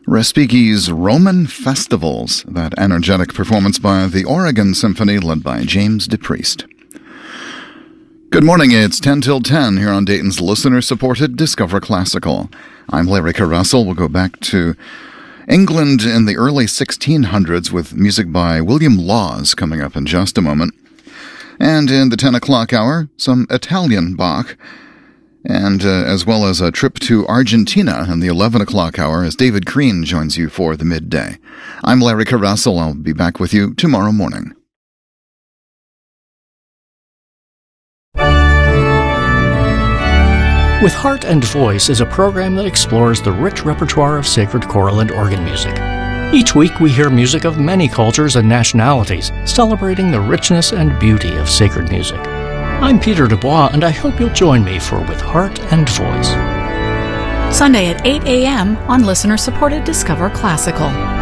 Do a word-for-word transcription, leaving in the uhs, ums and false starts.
Respighi's Roman Festivals, that energetic performance by the Oregon Symphony led by James DePriest. Good morning, it's ten till ten here on Dayton's listener-supported Discover Classical. I'm Larry Carrussell. We'll go back to England in the early sixteen hundreds with music by William Laws coming up in just a moment. And in the ten o'clock hour, some Italian Bach, and uh, as well as a trip to Argentina in the eleven o'clock hour as David Crean joins you for the midday. I'm Larry Carrussell. I'll be back with you tomorrow morning. With Heart and Voice is a program that explores the rich repertoire of sacred choral and organ music. Each week we hear music of many cultures and nationalities, celebrating the richness and beauty of sacred music. I'm Peter Dubois, and I hope you'll join me for With Heart and Voice. Sunday at eight a.m. on listener-supported Discover Classical.